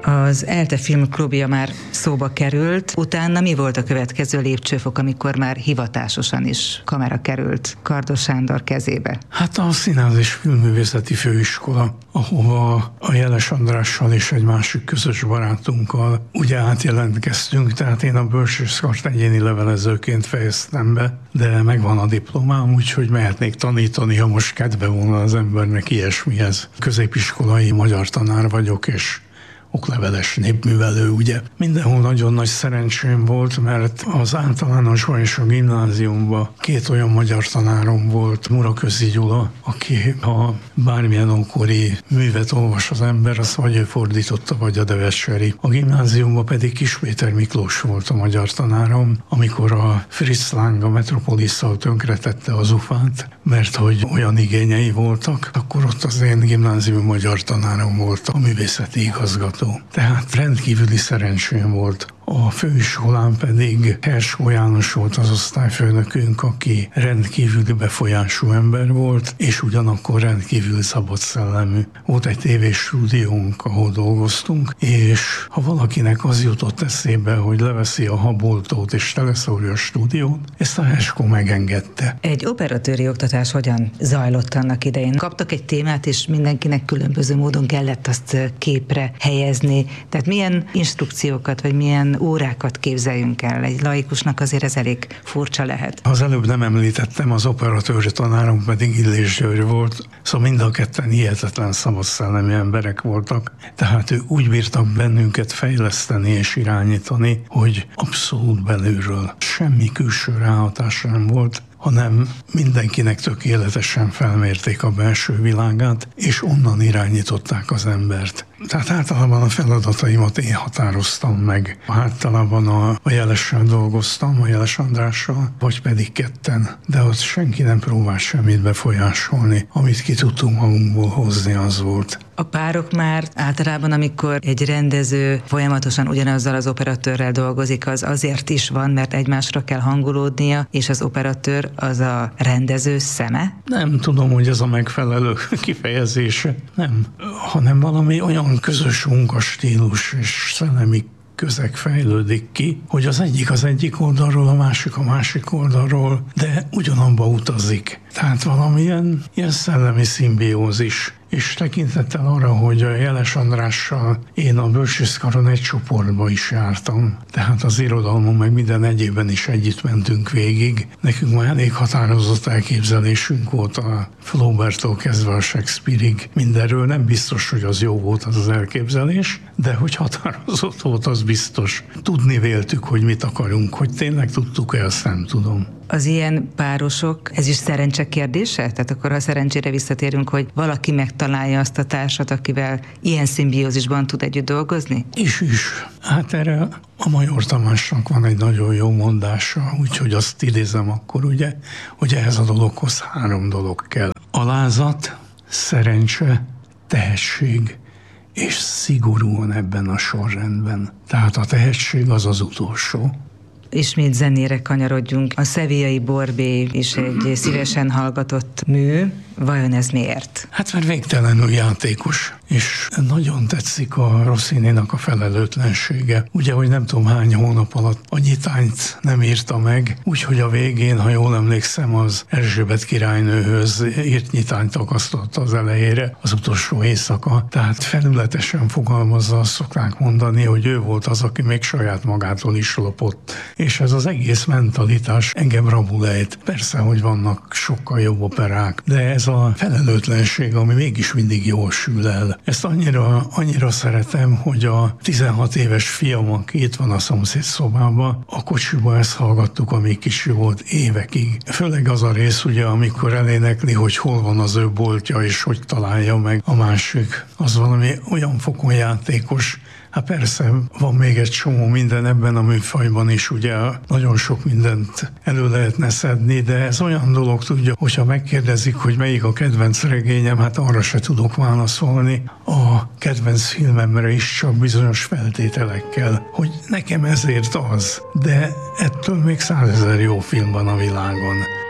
Az ELTE Filmklubja már szóba került, utána mi volt a következő lépcsőfok, amikor már hivatásosan is kamera került Kardos Sándor kezébe? Hát a Színház és Filmművészeti Főiskola, ahova a Jeles Andrással és egy másik közös barátunkkal ugye átjelentkeztünk, tehát én a bölcsészkart egyéni levelezőként fejeztem be, de megvan a diplomám, úgyhogy mehetnék tanítani, ha most kedve volna az embernek ilyesmihez. Középiskolai magyar tanár vagyok, és okleveles népművelő, ugye. Mindenhol nagyon nagy szerencsém volt, mert az általánosban és a gimnáziumban 2 olyan magyar tanárom volt, Muraközi Gyula, aki ha bármilyen ókori művet olvas az ember, azt vagy ő fordította, vagy a Devesseri. A gimnáziumban pedig Kis Péter Miklós volt a magyar tanárom, amikor a Fritz Lang a Metropolisszal tönkretette az UFÁT, mert hogy olyan igényei voltak, akkor ott az én gimnáziumi magyar tanárom volt a művészeti igazgató. Tehát rendkívüli szerencsém volt. A főiskolán pedig Herskó János volt az osztályfőnökünk, aki rendkívüli befolyású ember volt, és ugyanakkor rendkívül szabad szellemű. Volt egy tévésstúdiónk, ahol dolgoztunk, és ha valakinek az jutott eszébe, hogy leveszi a haboltót és teleszórja a stúdiót, ezt a Herskó megengedte. Egy operatőri oktatás hogyan zajlott annak idején? Kaptak egy témát, és mindenkinek különböző módon kellett azt képre helyezni. Tehát milyen instrukciókat, vagy milyen órákat képzeljünk el? Egy laikusnak azért ez elég furcsa lehet. Az előbb nem említettem, az operatőri tanárom pedig Illés György volt, szóval mind a ketten hihetetlen szabad szellemű emberek voltak, tehát ők úgy bírtak bennünket fejleszteni és irányítani, hogy abszolút belülről semmi külső ráhatás nem volt, hanem mindenkinek tökéletesen felmérték a belső világát, és onnan irányították az embert. Tehát általában a feladataimat én határoztam meg. Általában a Jelessel dolgoztam, a Jeles Andrással, vagy pedig ketten, de ott senki nem próbált semmit befolyásolni. Amit ki tudtunk magunkból hozni, az volt. A párok már általában, amikor egy rendező folyamatosan ugyanazzal az operatőrrel dolgozik, az azért is van, mert egymásra kell hangolódnia, és az operatőr az a rendező szeme? Nem tudom, hogy ez a megfelelő kifejezése. Nem. Hanem valami olyan közös munkastílus és szellemi közeg fejlődik ki, hogy az egyik oldalról, a másik oldalról, de ugyanabba utazik. Tehát valamilyen ilyen szellemi szimbiózis. És tekintettel arra, hogy a Jeles Andrással én a bölcsészkaron egy csoportba is jártam, tehát az irodalmon meg minden egyébben is együtt mentünk végig. Nekünk már elég határozott elképzelésünk volt a Flauberttól kezdve a Shakespeare-ig. Mindenről nem biztos, hogy az jó volt az elképzelés, de hogy határozott volt, az biztos. Tudni véltük, hogy mit akarunk, hogy tényleg tudtuk-e, azt nem tudom. Az ilyen párosok, ez is szerencse kérdése? Tehát akkor, ha szerencsére visszatérünk, hogy valaki megtalálja azt a társat, akivel ilyen szimbiózisban tud együtt dolgozni? Is. Hát erre a Major Tamásnak van egy nagyon jó mondása, úgyhogy azt idézem akkor ugye, hogy ehhez a dologhoz 3 dolog kell. Alázat, szerencse, tehetség, és szigorúan ebben a sorrendben. Tehát a tehetség az az utolsó. Ismét zenére kanyarodjunk. A Sevillai Borbé is egy szívesen hallgatott mű. Vajon ez miért? Hát mert végtelenül játékos, és nagyon tetszik a Rossininak a felelőtlensége. Ugye, hogy nem tudom hány hónap alatt a nyitányt nem írta meg, úgyhogy a végén, ha jól emlékszem, az Erzsébet királynőhöz írt nyitányt akasztotta az elejére, az utolsó éjszaka. Tehát felületesen fogalmazza, azt szokták mondani, hogy ő volt az, aki még saját magától is lopott. És ez az egész mentalitás engem rabul ejt. Persze, hogy vannak sokkal jobb operák, de ez a felelőtlenség, ami mégis mindig jól sül el. Ezt annyira szeretem, hogy a 16 éves fiam, aki itt van a szomszéd szobában, a kocsiba ezt hallgattuk, amíg kicsi volt évekig. Főleg az a rész, ugye, amikor elénekli, hogy hol van az ő boltja, és hogy találja meg a másik. Az valami olyan fokon játékos. Hát persze, van még egy csomó minden ebben a műfajban is, ugye nagyon sok mindent elő lehetne szedni, de ez olyan dolog, tudja, hogyha megkérdezik, hogy melyik a kedvenc regényem, hát arra se tudok válaszolni. A kedvenc filmemre is csak bizonyos feltételekkel, hogy nekem ezért az, de ettől még 100 000 jó film van a világon.